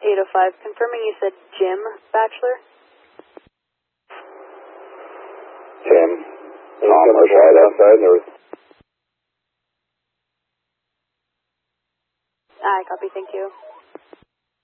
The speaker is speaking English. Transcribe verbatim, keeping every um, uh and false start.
eight oh five, confirming you said Jim Bachelor? Tim. Tom was right outside. There was... I copy, thank you.